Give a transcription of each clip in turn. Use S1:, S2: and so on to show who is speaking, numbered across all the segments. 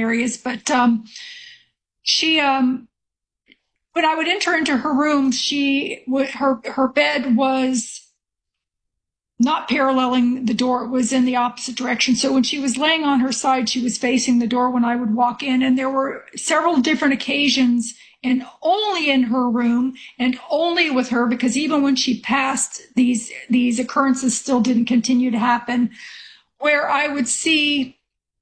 S1: areas. But she, when I would enter into her room, her bed was not paralleling the door. It was in the opposite direction. So when she was laying on her side, she was facing the door when I would walk in. And there were several different occasions, and only in her room and only with her, because even when she passed, these occurrences still didn't continue to happen, where I would see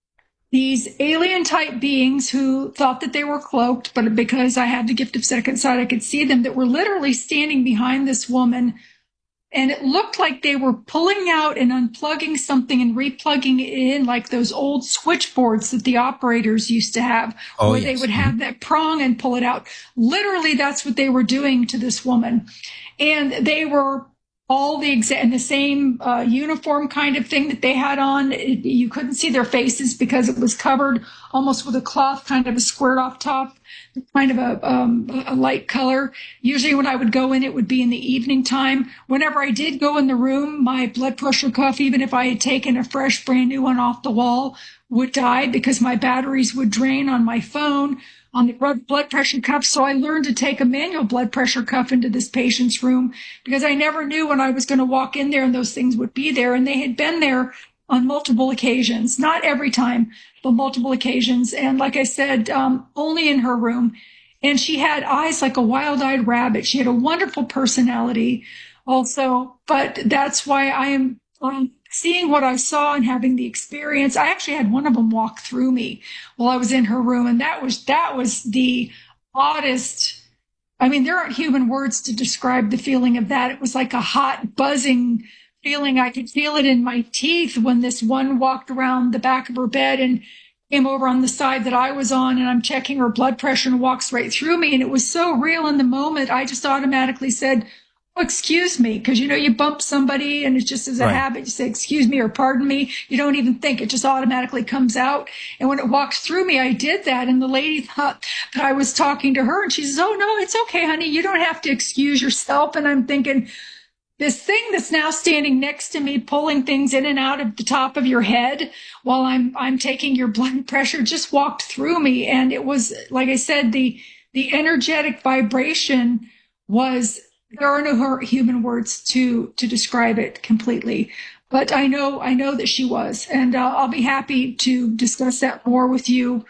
S1: these alien type beings who thought that they were cloaked, but because I had the gift of second sight, I could see them, that were literally standing behind this woman. And it looked like they were pulling out and unplugging something and replugging it in, like those old switchboards that the operators used to have, where they would have that prong and pull it out. Literally, that's what they were doing to this woman. And they were all in the same uniform kind of thing that they had on. You couldn't see their faces because it was covered almost with a cloth, kind of a squared off top, kind of a light color. Usually when I would go in, it would be in the evening time. Whenever I did go in the room, my blood pressure cuff, even if I had taken a fresh, brand new one off the wall, would die because my batteries would drain on my phone, on the blood pressure cuff. So I learned to take a manual blood pressure cuff into this patient's room, because I never knew when I was going to walk in there and those things would be there. And they had been there on multiple occasions, not every time, but multiple occasions. And like I said, only in her room. And she had eyes like a wild-eyed rabbit. She had a wonderful personality also, but that's why I am seeing what I saw and having the experience. I actually had one of them walk through me while I was in her room, and that was the oddest. I mean, there aren't human words to describe the feeling of that. It was like a hot, buzzing feeling. I could feel it in my teeth when this one walked around the back of her bed and came over on the side that I was on, and I'm checking her blood pressure and walks right through me. And it was so real in the moment. I just automatically said, "Oh, excuse me," because, you bump somebody and it's just as a habit, you say, "Excuse me," or "Pardon me." You don't even think, it just automatically comes out. And when it walked through me, I did that. And the lady thought that I was talking to her, and she says, "Oh, no, it's okay, honey. You don't have to excuse yourself." And I'm thinking, this thing that's now standing next to me, pulling things in and out of the top of your head while I'm taking your blood pressure, just walked through me. And it was, like I said, the energetic vibration was, there are no human words to describe it completely. But I know that she was, and I'll be happy to discuss that more with you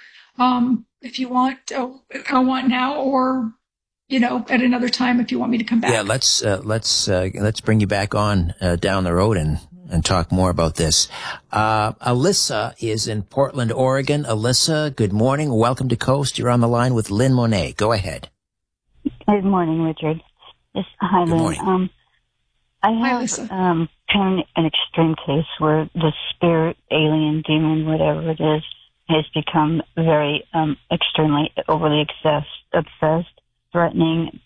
S1: if you want. I want now, or at another time if you want me to come back.
S2: Yeah, let's bring you back on down the road and talk more about this. Alyssa is in Portland, Oregon. Alyssa, good morning. Welcome to Coast. You're on the line with Lynn Monet. Go ahead.
S3: Good morning, Richard. Yes, hi,
S2: Good
S3: Lynn.
S2: morning.
S3: I have kind of an extreme case where the spirit, alien, demon, whatever it is, has become very extremely overly obsessed, threatening,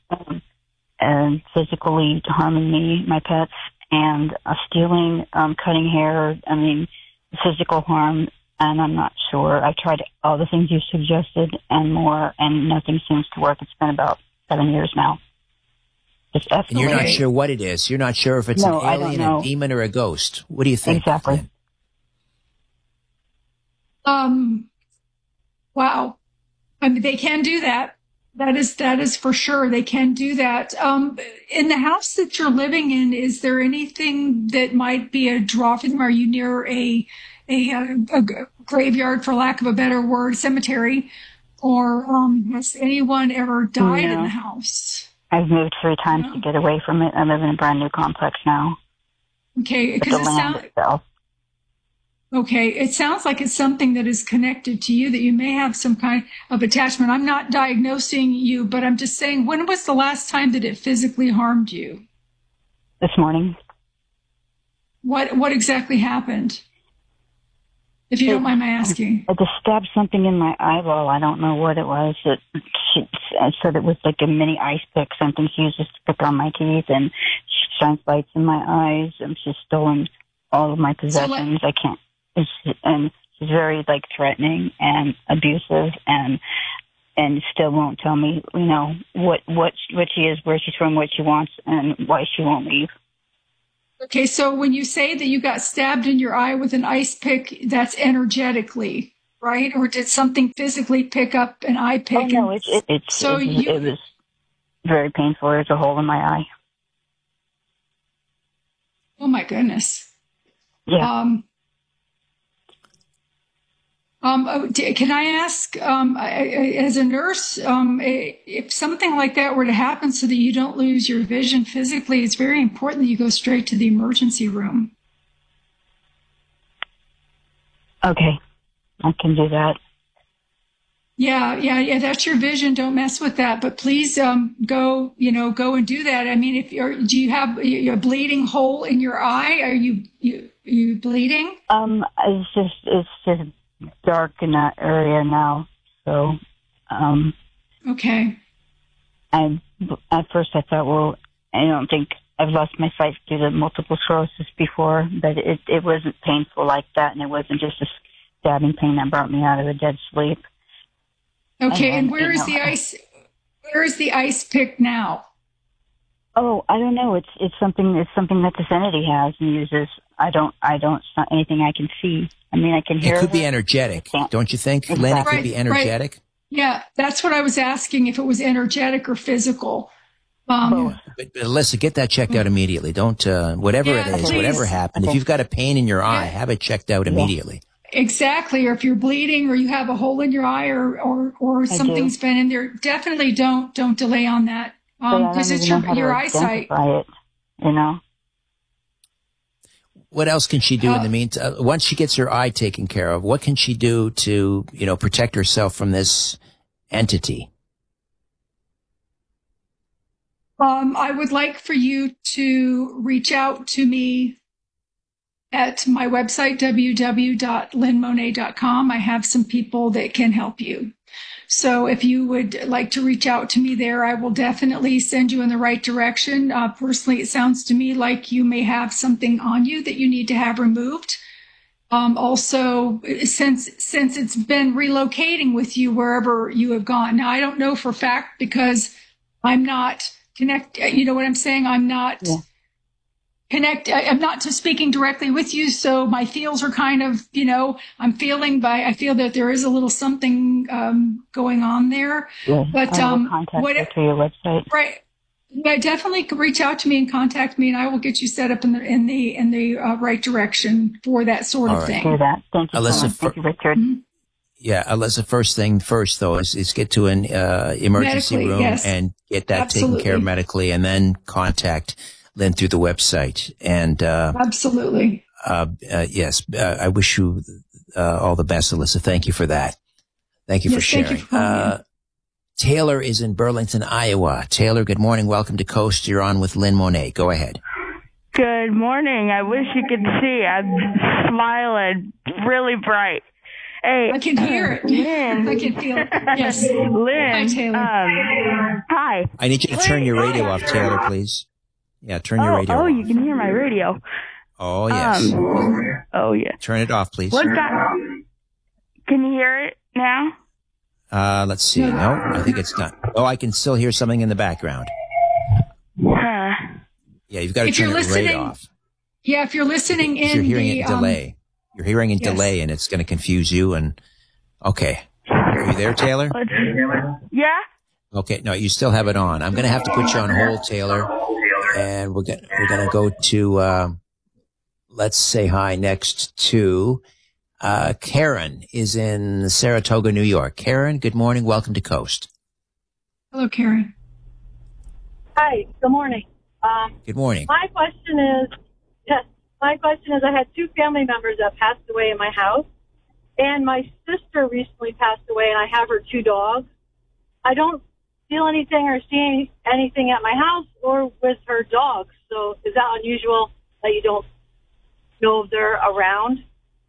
S3: and physically harming me, my pets, and stealing, cutting hair, physical harm, and I'm not sure. I tried all the things you suggested and more, and nothing seems to work. It's been about 7 years now.
S2: And you're not sure what it is. You're not sure if it's an alien, a demon, or a ghost. What do you think?
S3: Exactly.
S1: Wow. I mean, they can do that. That is for sure. They can do that. In the house that you're living in, is there anything that might be a draw for them? Are you near a graveyard, for lack of a better word, cemetery? Or has anyone ever died in the house?
S3: I've moved 3 times to get away from it. I live in a brand new complex now.
S1: Okay, because it sounds like it's something that is connected to you, that you may have some kind of attachment. I'm not diagnosing you, but I'm just saying, when was the last time that it physically harmed you?
S3: This morning.
S1: What exactly happened? If you don't mind my asking.
S3: I just stabbed something in my eyeball. I don't know what it was. She said it was like a mini ice pick, something she uses to pick on my teeth, and she shines lights in my eyes, and she's stolen all of my possessions. And she's very threatening and abusive, and still won't tell me, what she is, where she's from, what she wants, and why she won't leave.
S1: Okay, so when you say that you got stabbed in your eye with an ice pick, that's energetically, right? Or did something physically pick up an eye pick?
S3: Oh, no, it was very painful. There's a hole in my eye.
S1: Oh, my goodness.
S3: Yeah.
S1: Can I ask, as a nurse, if something like that were to happen so that you don't lose your vision physically, it's very important that you go straight to the emergency room.
S3: Okay. I can do that.
S1: Yeah. That's your vision. Don't mess with that. But please, go and do that. I mean, do you have a bleeding hole in your eye? Are you bleeding?
S3: It's just dark in that area now. So,
S1: okay.
S3: At first I thought, well, I don't think I've lost my sight due to multiple sclerosis before, but it wasn't painful like that, and it wasn't just a stabbing pain that brought me out of a dead sleep.
S1: Okay, and where is the ice? Where is the ice pick now?
S3: Oh, I don't know. It's something that this entity has and uses. It's not anything I can see. I mean, I can hear.
S2: It could be energetic, don't you think,
S3: exactly.
S2: Lynn? It could be energetic.
S1: Right. Yeah, that's what I was asking, if it was energetic or physical.
S2: But Alyssa, get that checked out immediately. Don't whatever it is,
S1: please.
S2: Whatever happened. If you've got a pain in your eye, have it checked out immediately.
S1: Exactly. Or if you're bleeding or you have a hole in your eye or something's been in there, definitely don't delay on that. Because it's your eyesight.
S3: It, you know.
S2: What else can she do in the meantime? Once she gets her eye taken care of, what can she do to, protect herself from this entity?
S1: I would like for you to reach out to me at my website, www.lynnmonet.com. I have some people that can help you. So if you would like to reach out to me there, I will definitely send you in the right direction. Personally, it sounds to me like you may have something on you that you need to have removed. Also, since it's been relocating with you wherever you have gone. Now, I don't know for a fact because I'm not connected. You know what I'm saying? I'm not I'm not just speaking directly with you. So my feels are kind of, I feel that there is a little something going on there.
S3: Yeah,
S1: but
S3: I will contact you through your website.
S1: Right. Yeah, definitely reach out to me and contact me, and I will get you set up in the right direction for that sort of thing.
S3: Do that. Thank you,
S2: Alyssa,
S3: so much. Thank you, Richard.
S1: Mm-hmm.
S2: Yeah, Alyssa, first thing first, though, is get to an emergency room and get that taken care of medically, and then contact Lynn through the website. And
S1: absolutely.
S2: Yes, I wish you all the best, Alyssa. Thank you for that. Thank you for sharing.
S1: Thank you for
S2: Taylor is in Burlington, Iowa. Taylor, good morning. Welcome to Coast. You're on with Lynn Monet. Go ahead.
S4: Good morning. I wish you could see. I'm smiling really bright. Hey,
S1: I can hear it.
S4: Lynn.
S1: I can feel it. Yes.
S4: Lynn.
S1: Hi, Taylor.
S4: Hi.
S2: I need you to turn your radio off, Taylor, please. Yeah, turn your radio off.
S4: Oh, you can hear my radio.
S2: Oh, yes.
S4: Yeah.
S2: Turn it off, please.
S4: Can you hear it now?
S2: Let's see. No, I think it's done. Oh, I can still hear something in the background. Yeah, you've got to turn it right off.
S1: Yeah, if you're listening in,
S2: you're hearing it in delay. You're hearing in delay, and it's going to confuse you. And okay, are you there, Taylor?
S4: Yeah.
S2: Okay, no, you still have it on. I'm going to have to put you on hold, Taylor, and we're going to go to. Let's say hi next to. Karen is in Saratoga, New York. Karen, good morning. Welcome to Coast.
S1: Hello, Karen.
S5: Hi. Good morning.
S2: Good morning.
S5: My question is, I had two family members that passed away in my house, and my sister recently passed away, and I have her two dogs. I don't feel anything or see anything at my house or with her dogs. So is that unusual that you don't know if they're around?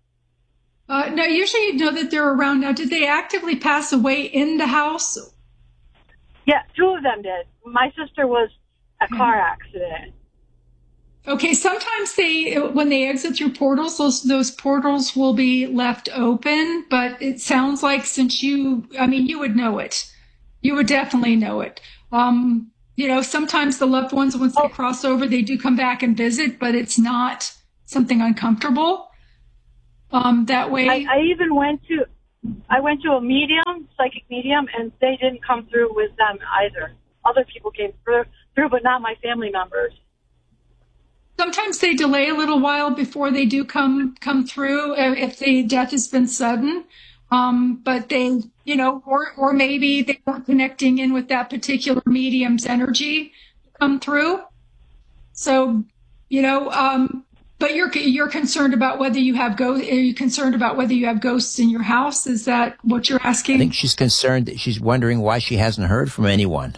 S1: No, usually you know that they're around. Now, did they actively pass away in the house?
S5: Yeah, two of them did. My sister was a car accident.
S1: Okay, sometimes when they exit through portals, those portals will be left open, but it sounds like since you would know it. You would definitely know it. Sometimes the loved ones, once they cross over, they do come back and visit, but it's not something uncomfortable. That way.
S5: I even went to I went to a medium, psychic medium, and they didn't come through with them either. Other people came through, but not my family members.
S1: Sometimes they delay a little while before they do come through if the death has been sudden. But they, or maybe they weren't connecting in with that particular medium's energy to come through. So, but you're concerned about whether you have ghosts. Are you concerned about whether you have ghosts in your house? Is that what you're asking?
S2: I think she's concerned. She's wondering why she hasn't heard from anyone.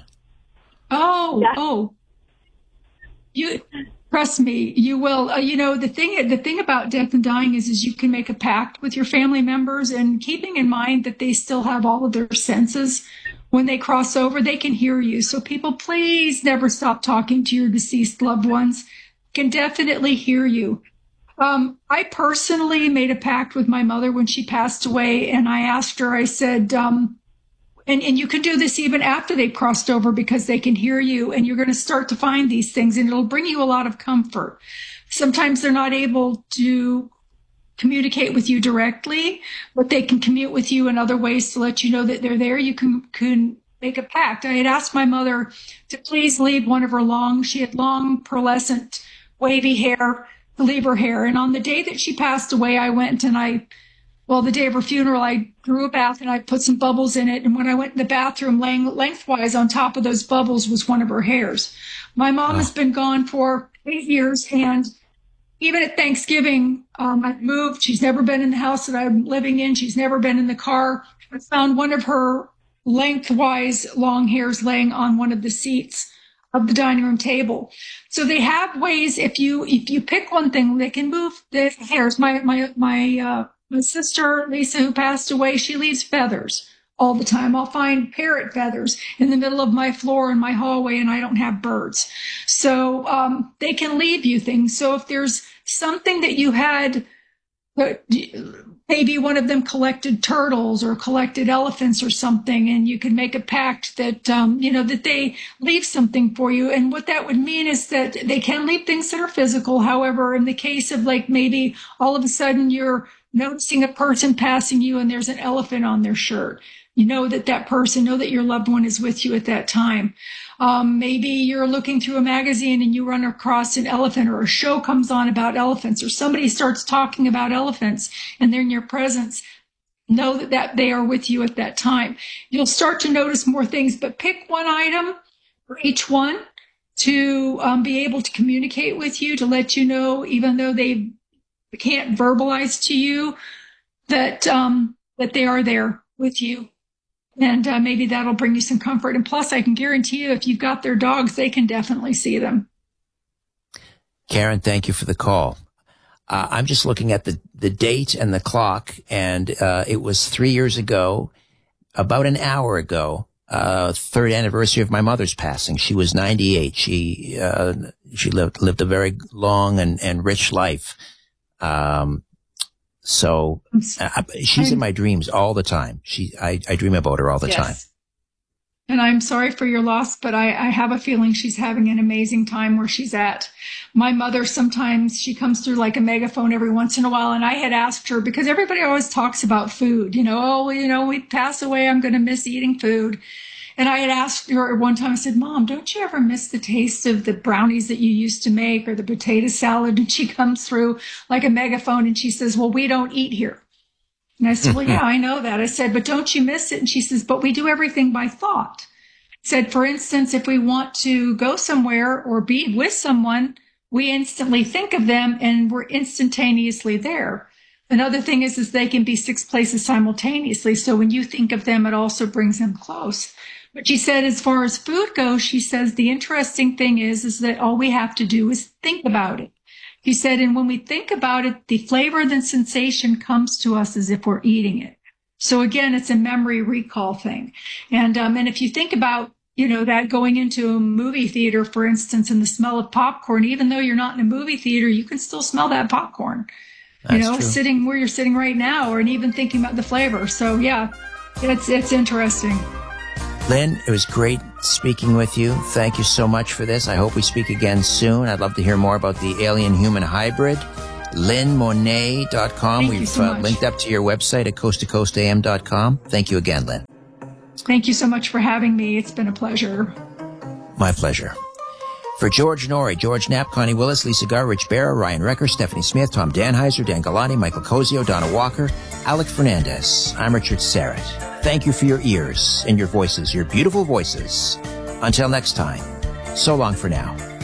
S1: You trust me, you will. The thing about death and dying is you can make a pact with your family members, and keeping in mind that they still have all of their senses. When they cross over, they can hear you. So people, please never stop talking to your deceased loved ones. Can definitely hear you. I personally made a pact with my mother when she passed away, and I asked her, I said, and you can do this even after they've crossed over because they can hear you, and you're going to start to find these things, and it'll bring you a lot of comfort. Sometimes they're not able to communicate with you directly, but they can commute with you in other ways to let you know that they're there. You can make a pact. I had asked my mother to please leave one of her she had long, pearlescent, wavy hair, to leave her hair. And on the day that she passed away, I went and the day of her funeral, I drew a bath and I put some bubbles in it. And when I went in the bathroom, laying lengthwise on top of those bubbles was one of her hairs. My mom has been gone for 8 years, and even at Thanksgiving, I've moved. She's never been in the house that I'm living in. She's never been in the car. I found one of her lengthwise long hairs laying on one of the seats of the dining room table. So they have ways. If you pick one thing, they can move the hairs. My sister Lisa, who passed away, she leaves feathers all the time. I'll find parrot feathers in the middle of my floor in my hallway, and I don't have birds. So they can leave you things. So if there's something that you had, maybe one of them collected turtles or collected elephants or something, and you can make a pact that, that they leave something for you. And what that would mean is that they can leave things that are physical. However, in the case of maybe all of a sudden you're noticing a person passing you and there's an elephant on their shirt, know that your loved one is with you at that time. Maybe you're looking through a magazine and you run across an elephant, or a show comes on about elephants, or somebody starts talking about elephants and they're in your presence. Know that they are with you at that time. You'll start to notice more things, but pick one item for each one to be able to communicate with you, to let you know, even though they can't verbalize to you, that they are there with you. And maybe that'll bring you some comfort. And plus, I can guarantee you, if you've got their dogs, they can definitely see them.
S2: Karen, thank you for the call. I'm just looking at the date and the clock, and it was 3 years ago, about an hour ago, third anniversary of my mother's passing. She was 98. She lived a very long and rich life. So she's in my dreams all the time. I dream about her all the time.
S1: And I'm sorry for your loss, but I have a feeling she's having an amazing time where she's at. My mother, sometimes she comes through like a megaphone every once in a while. And I had asked her, because everybody always talks about food, we pass away, I'm going to miss eating food. And I had asked her one time, I said, Mom, don't you ever miss the taste of the brownies that you used to make, or the potato salad? And she comes through like a megaphone and she says, well, we don't eat here. And I said, well, yeah, I know that. I said, but don't you miss it? And she says, but we do everything by thought. I said, for instance, if we want to go somewhere or be with someone, we instantly think of them and we're instantaneously there. Another thing is they can be 6 places simultaneously. So when you think of them, it also brings them close. But she said, as far as food goes, she says, the interesting thing is that all we have to do is think about it. She said, and when we think about it, the flavor and sensation comes to us as if we're eating it. So again, it's a memory recall thing. And if you think about, that going into a movie theater, for instance, and the smell of popcorn, even though you're not in a movie theater, you can still smell that popcorn, true. Sitting where you're sitting right now, or even thinking about the flavor. So yeah, it's interesting.
S2: Lynn, it was great speaking with you. Thank you so much for this. I hope we speak again soon. I'd love to hear more about the alien-human hybrid. LynnMonet.com. We've
S1: so
S2: linked up to your website at coasttocoastam.com. Thank you again, Lynn.
S1: Thank you so much for having me. It's been a pleasure.
S2: My pleasure. For George Norrie, George Knapp, Connie Willis, Lisa Garr, Rich Barrow, Ryan Recker, Stephanie Smith, Tom Danheiser, Dan Galani, Michael Cozio, Donna Walker, Alec Fernandez, I'm Richard Serrett. Thank you for your ears and your voices, your beautiful voices. Until next time, so long for now.